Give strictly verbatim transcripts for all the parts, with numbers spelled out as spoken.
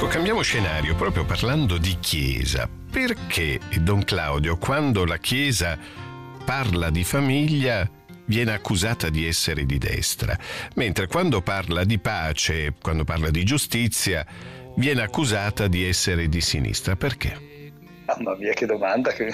Ecco, cambiamo scenario, proprio parlando di Chiesa. Perché, Don Claudio, quando la Chiesa parla di famiglia viene accusata di essere di destra, mentre quando parla di pace, quando parla di giustizia, viene accusata di essere di sinistra? Perché? Mamma mia, che domanda che...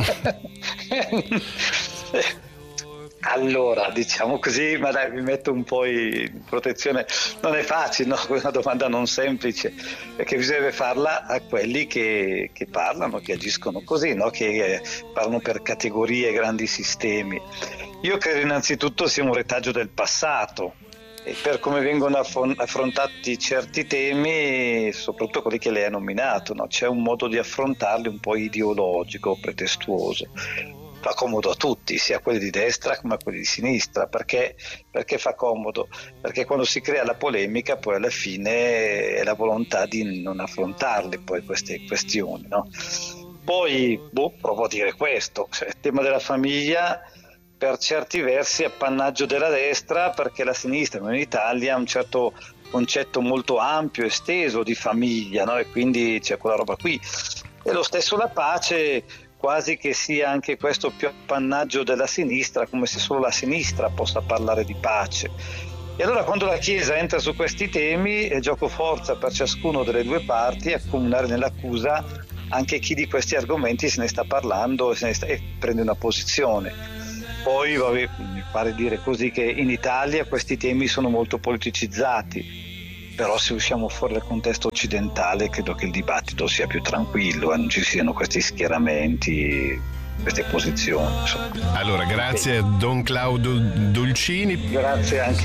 Allora, diciamo così, ma dai, mi metto un po' in protezione. Non è facile, no? È una domanda non semplice, perché bisogna farla a quelli che, che parlano, che agiscono così, no? Che eh, parlano per categorie, grandi sistemi. Io credo innanzitutto sia un retaggio del passato, e per come vengono affrontati certi temi, soprattutto quelli che lei ha nominato, no? C'è un modo di affrontarli un po' ideologico, pretestuoso. Fa comodo a tutti, sia a quelli di destra come a quelli di sinistra. Perché? Perché fa comodo? Perché quando si crea la polemica, poi alla fine è la volontà di non affrontarle poi queste questioni, no? Poi, boh, provo a dire questo, cioè, il tema della famiglia per certi versi è appannaggio della destra, perché la sinistra in Italia ha un certo concetto molto ampio, esteso di famiglia, no? E quindi c'è quella roba qui. E lo stesso la pace, quasi che sia anche questo più appannaggio della sinistra, come se solo la sinistra possa parlare di pace. E allora quando la Chiesa entra su questi temi è gioco forza per ciascuno delle due parti accomunare nell'accusa anche chi di questi argomenti se ne sta parlando e, se ne sta, e prende una posizione. Poi vabbè, mi pare dire così che in Italia questi temi sono molto politicizzati, però se usciamo fuori dal contesto occidentale credo che il dibattito sia più tranquillo e non ci siano questi schieramenti, queste posizioni, insomma. Allora, grazie a Don Claudio Dolcini. Grazie anche